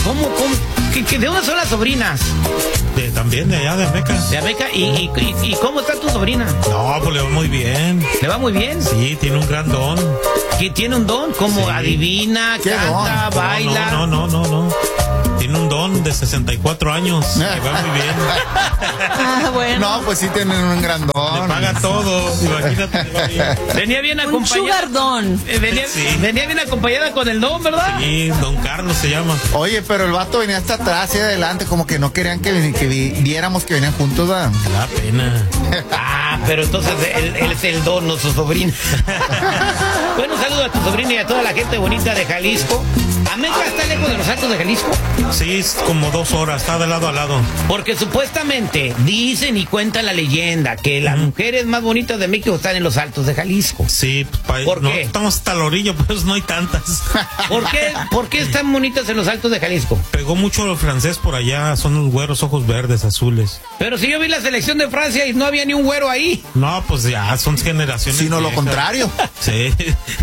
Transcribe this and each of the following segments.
¿Cómo? ¿De dónde son las sobrinas? También de allá, de Ameca. De Ameca. ¿Y cómo está tu sobrina? No, pues le va muy bien. ¿Le va muy bien? Sí, tiene un gran don. ¿Que tiene un don? ¿Cómo? Sí. ¿Adivina, canta, baila? No. Tiene un don de 64 años. Le va muy bien. Bueno. No, pues sí tienen un gran don. Le paga todo. Imagínate, le va bien. Venía bien acompañada. Un sugar don. Venía bien acompañada con el don, ¿verdad? Sí, don Carlos se llama. Oye, pero el vato venía hasta atrás y adelante, como que no querían que viéramos que venían juntos, ¿verdad? La pena. Pero entonces él es el don, no su sobrina. Bueno, saludo a tu sobrina y a toda la gente bonita de Jalisco. ¿Ameca está lejos de los Altos de Jalisco? Sí, es como 2 horas, está de lado a lado. Porque supuestamente dicen y cuenta la leyenda que las mujeres más bonitas de México están en los Altos de Jalisco. Sí, ¿Por qué? Estamos hasta la orilla, pues no hay tantas. ¿Por qué están bonitas en los Altos de Jalisco? Pegó mucho el francés por allá, son los güeros, ojos verdes, azules. Pero si yo vi la selección de Francia y no había ni un güero ahí. No, pues ya, son generaciones. Sino viejas. lo contrario. Sí.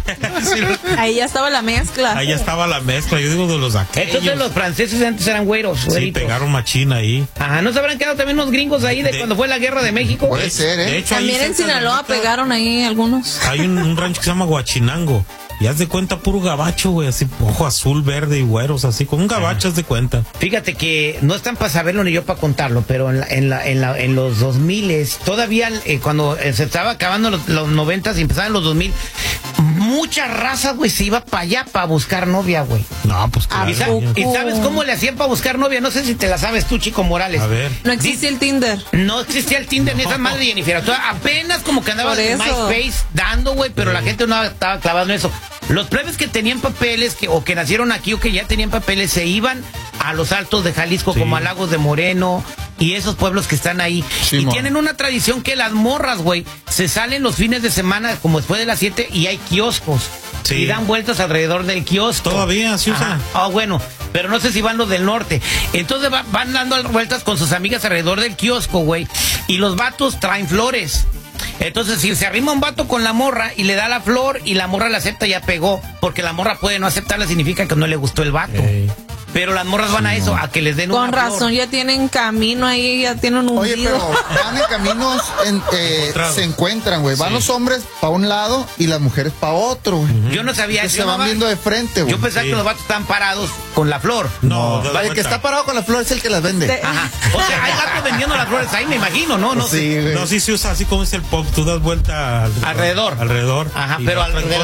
Ahí ya estaba la mezcla. Ahí ya estaba la mezcla, yo digo de los aquellos. Entonces los franceses antes eran güeros. Sí, güeritos. pegaron machín ahí. Ajá, ¿no se habrán quedado también unos gringos ahí de cuando fue la guerra de México? Puede ser, ¿eh? De hecho, También ahí en cerca de Sinaloa Ameca pegaron ahí algunos. hay un rancho que se llama Huachinango. Y haz de cuenta puro gabacho, güey, así, ojo azul, verde y güeros, así, con un gabacho, haz de cuenta. Fíjate que no están para saberlo ni yo para contarlo, pero en los 2000 todavía cuando se estaba acabando los 90 y empezaban los 2000, mucha raza, güey, se iba para allá para buscar novia, güey. No, pues claro. ¿Y sabes cómo le hacían para buscar novia? No sé si te la sabes tú, Chico Morales. A ver. No existía el Tinder. No existía el Tinder ni esa madre de Jennifer. Apenas como que andaba en MySpace dando, güey, pero la gente no estaba clavada en eso. Los plebes que tenían papeles, o que nacieron aquí o que ya tenían papeles, se iban a los Altos de Jalisco, como a Lagos de Moreno y esos pueblos que están ahí. Sí, y tienen una tradición que las morras, güey, se salen los fines de semana, como después de las 7, y hay kioscos. Sí. Y dan vueltas alrededor del kiosco. Todavía se usa. Bueno, pero no sé si van los del norte. Entonces van dando vueltas con sus amigas alrededor del kiosco, güey. Y los vatos traen flores. Entonces, si se arrima un vato con la morra y le da la flor y la morra la acepta, ya pegó. Porque la morra puede no aceptarla, significa que no le gustó el vato. Pero las morras van a eso, a que les den una Con razón, flor. ya tienen camino ahí, ya tienen un Oye, pero van en caminos, se encuentran, güey. Van los hombres para un lado y las mujeres para otro, güey. Yo no sabía Que eso. se van viendo de frente, güey. Yo pensaba que los vatos estaban parados con la flor. No, El que está parado con la flor es el que las vende. Ajá. O sea, hay vatos vendiendo las flores ahí, me imagino, ¿no? No sé. Sí, güey. No, sí se usa así como es el pop, tú das vuelta Alrededor. Ajá, pero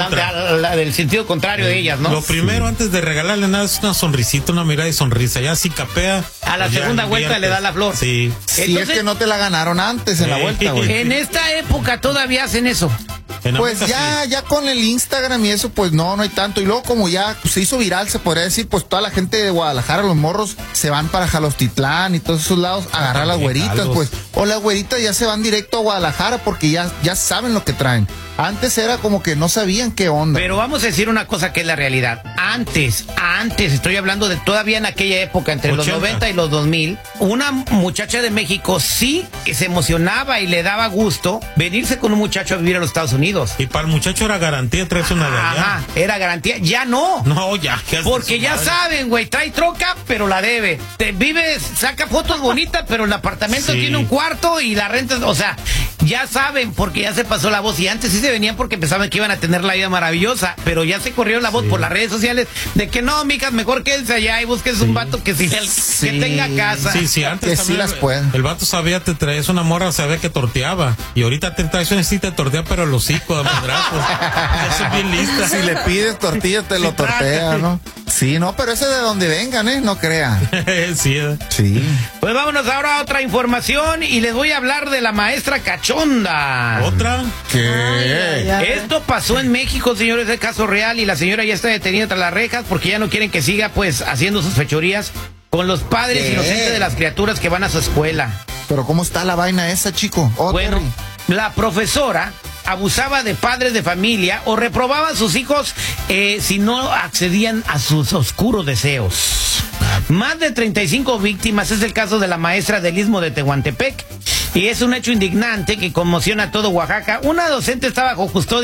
del sentido contrario de ellas, ¿no? Lo primero, antes de regalarle nada, es una sonrisita, una mirada y sonrisa. Ya si capea. A la segunda vuelta le da la flor. Sí. Si Entonces, es que no te la ganaron antes en la vuelta, güey. en esta época todavía hacen eso. Pues ya con el Instagram y eso, pues no hay tanto. Y luego como ya se hizo viral, se podría decir, pues toda la gente de Guadalajara, los morros, se van para Jalostitlán y todos esos lados a agarrar a las güeritas, pues. O las güeritas ya se van directo a Guadalajara porque ya saben lo que traen. Antes era como que no sabían qué onda. Pero vamos a decir una cosa que es la realidad. Antes, estoy hablando de todavía en aquella época, entre 80. los 90 y los 2000, una muchacha de México sí que se emocionaba y le daba gusto venirse con un muchacho a vivir a los Estados Unidos. Y para el muchacho era garantía, traes una de allá. Ajá, era garantía. Ya no. No, ya. Porque ya saben, güey, trae troca, pero la debe. Saca fotos bonitas, pero el apartamento tiene un cuarto y la renta, o sea, ya saben, porque ya se pasó la voz. Y antes sí se venían porque pensaban que iban a tener la vida maravillosa, pero ya se corrió la voz por las redes sociales de que no, mijas, mejor quédense allá y busques un vato que que tenga casa. Sí, antes que sí las pueden. El vato sabía, te traes una morra, sabía que torteaba. Y ahorita te traes una sí te tortea, pero el hocico de madrazos. Eso es bien lista. Si le pides tortilla, te lo tortea, ¿no? Sí, no, pero ese de donde vengan, no crean. Sí. Pues vámonos ahora a otra información y les voy a hablar de la maestra cachonda. ¿Otra? ¿Qué? Esto pasó en México, señores, es caso real y la señora ya está detenida tras las rejas porque ya no quieren que siga pues haciendo sus fechorías con los padres inocentes de las criaturas que van a su escuela. Pero ¿cómo está la vaina esa, chico? Bueno, la profesora abusaba de padres de familia o reprobaba a sus hijos si no accedían a sus oscuros deseos. Más de 35 víctimas es el caso de la maestra del Istmo de Tehuantepec. Y es un hecho indignante que conmociona a todo Oaxaca. Una docente está bajo custodia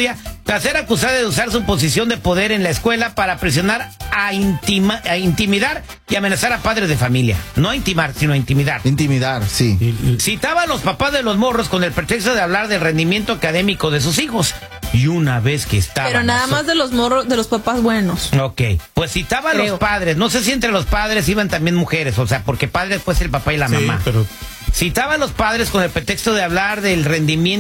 tras ser acusada de usar su posición de poder en la escuela para presionar a intimidar y amenazar a padres de familia. No a intimar, sino a intimidar. Intimidar, sí. Citaba a los papás de los morros con el pretexto de hablar del rendimiento académico de sus hijos. Y una vez que estaba... Pero nada más de los morros, de los papás buenos. Ok, pues citaba a los padres. No sé si entre los padres iban también mujeres, o sea, porque padres pues el papá y la mamá. Pero... Citaba a los padres con el pretexto de hablar del rendimiento